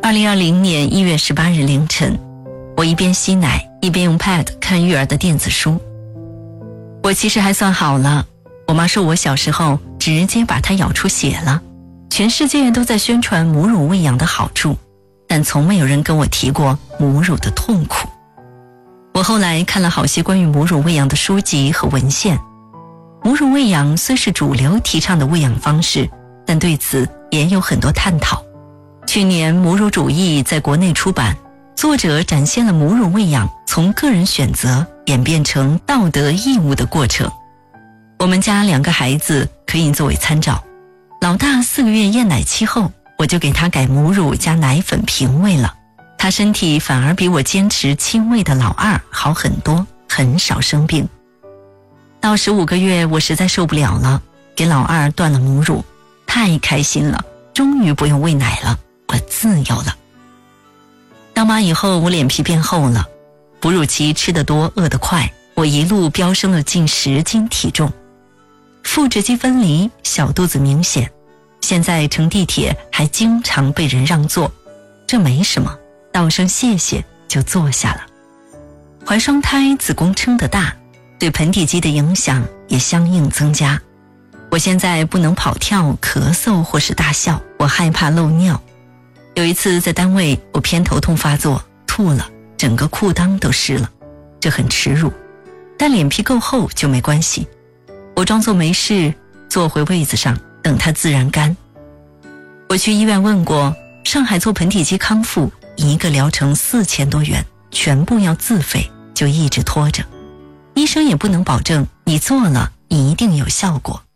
2020年1月18日凌晨，我一边吸奶一边用 pad 看育儿的电子书。我其实还算好了，我妈说我小时候直接把它咬出血了。全世界都在宣传母乳喂养的好处，但从没有人跟我提过母乳的痛苦。我后来看了好些关于母乳喂养的书籍和文献。母乳喂养虽是主流提倡的喂养方式，但对此也有很多探讨。去年《母乳主义》在国内出版，作者展现了母乳喂养从个人选择演变成道德义务的过程。我们家2个孩子可以作为参照。老大4个月厌奶期后，我就给他改母乳加奶粉平喂了，他身体反而比我坚持亲喂的老二好很多，很少生病。到15个月，我实在受不了了，给老二断了母乳，太开心了，终于不用喂奶了，我自由了。当妈以后，我脸皮变厚了，哺乳期吃得多，饿得快，我一路飙升了近10斤体重。腹直肌分离，小肚子明显，现在乘地铁还经常被人让座，这没什么，道声谢谢就坐下了。怀双胎子宫撑得大，对盆底肌的影响也相应增加。我现在不能跑跳、咳嗽或是大笑，我害怕漏尿。有一次在单位，我偏头痛发作，吐了，整个裤裆都湿了，这很耻辱，但脸皮够厚就没关系。我装作没事，坐回位子上，等它自然干。我去医院问过，上海做盆底肌康复1个疗程4000多元，全部要自费，就一直拖着。医生也不能保证你做了一定有效果。